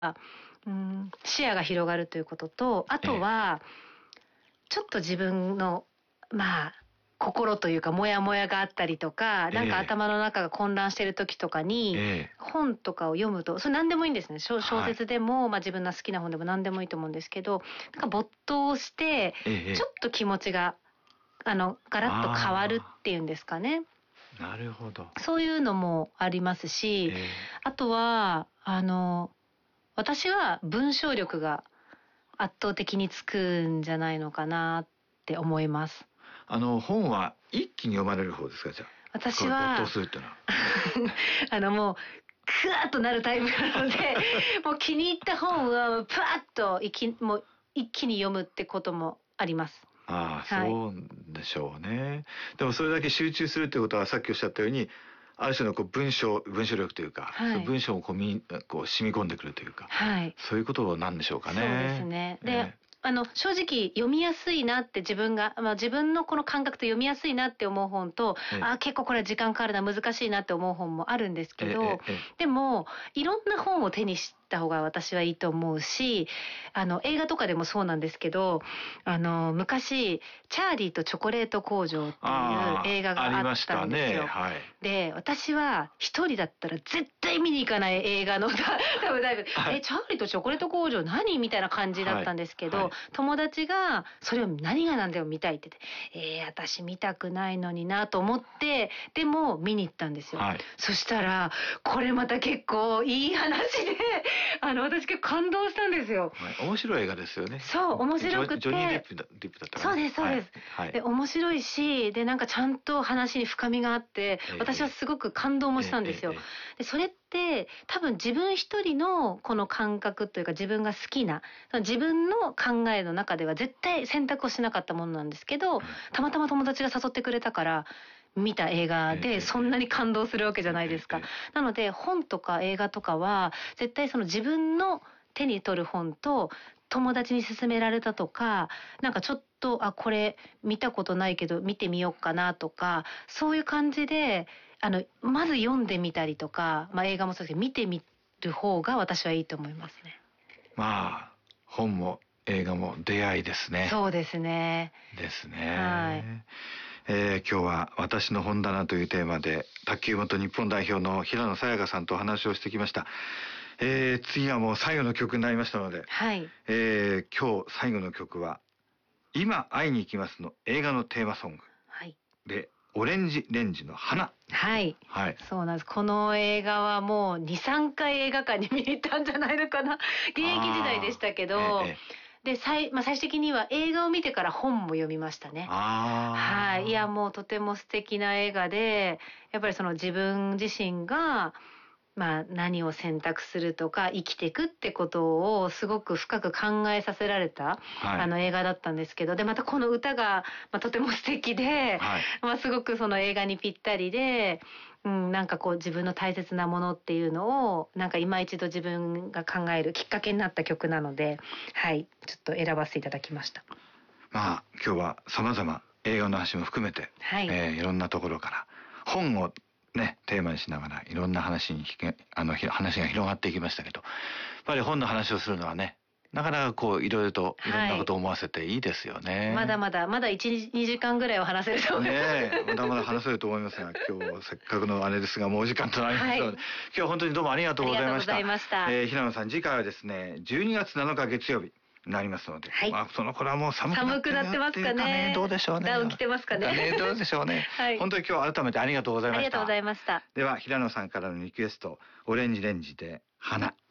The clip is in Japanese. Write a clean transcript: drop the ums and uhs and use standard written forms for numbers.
視野が広がるということと、あとは、ちょっと自分の心というかモヤモヤがあったりとか、なんか頭の中が混乱している時とかに、本とかを読むと、それ何でもいいんですね。小説でも、自分の好きな本でも何でもいいと思うんですけど、なんか没頭して、ちょっと気持ちがガラッと変わるっていうんですかね。 なるほど。 そういうのもありますし、あとは私は文章力が圧倒的につくんじゃないのかなって思います。 本は一気に読まれる方ですか？じゃあ私は没頭するっていうのはもうクワッとなるタイプなのでもう気に入った本はパッともう一気に読むってこともあります。 そうでしょうね。でもそれだけ集中するってことは、さっきおっしゃったようにある種の文章力というか、文章を染み込んでくるというか、そういうことなんでしょうかね。 そうですね。で、正直読みやすいなって自分のこの感覚と読みやすいなって思う本と、結構これ時間かかるな、難しいなって思う本もあるんですけど、でもいろんな本を手にした方が私はいいと思うし、映画とかでもそうなんですけど、昔チャーリーとチョコレート工場っていう映画があったんですよ。で、私は一人だったら絶対見に行かない映画の多分だいぶチャーリーとチョコレート工場何みたいな感じだったんですけど、友達がそれを何が何でも見たいって言って、私見たくないのになと思って、でも見に行ったんですよ。そしたらこれまた結構いい話で私結構感動したんですよ。 面白い映画ですよね。 そう、面白くて。 ジョニー・デップだったかな。 そうです、そうです。で、面白いし、で、なんかちゃんと話に深みがあって、私はすごく感動もしたんですよ。で、それって多分自分一人のこの感覚というか、自分が好きな、自分の考えの中では絶対選択をしなかったものなんですけど、たまたま友達が誘ってくれたから、見た映画でそんなに感動するわけじゃないですか。なので本とか映画とかは絶対その自分の手に取る本と友達に勧められたとか、なんかちょっとこれ見たことないけど見てみようかなとか、そういう感じでまず読んでみたりとか、映画もそうですけど見てみる方が私はいいと思いますね。 本も映画も出会いですね。 そうですね。 ですね。今日は私の本棚というテーマで卓球元日本代表の平野早矢香さんとお話をしてきました。次はもう最後の曲になりましたので、今日最後の曲は今会いに行きますの映画のテーマソングで、オレンジレンジの花。そうなんです。この映画はもう2、3回映画館に見に行ったんじゃないのかな。現役時代でしたけど、で、最終的には映画を見てから本も読みましたね。いや、もうとても素敵な映画で、やっぱりその自分自身が、何を選択するとか生きていくってことをすごく深く考えさせられた、映画だったんですけど、でまたこの歌が、とても素敵で、すごくその映画にぴったりで、なんかこう自分の大切なものっていうのをなんか今一度自分が考えるきっかけになった曲なので、ちょっと選ばせていただきました。今日は様々映画の話も含めて、いろんなところから本をテーマにしながらいろんな話が広がっていきましたけど、やっぱり本の話をするのはね、なかなかいろいろといろんなことを思わせていいですよね。まだまだ1、2時間ぐらいは話せると思います。まだまだ話せると思いますが、今日せっかくのあれですがもうお時間となりましたので、今日は本当にどうもありがとうございました。平野さん、次回はですね、12月7日月曜日なりますので、その頃はもう寒くなってますかね。どうでしょうね。ダウン着てますかね。どうでしょうね。本当に今日改めてありがとうございました。ありがとうございました。では平野さんからのリクエスト、オレンジレンジで花。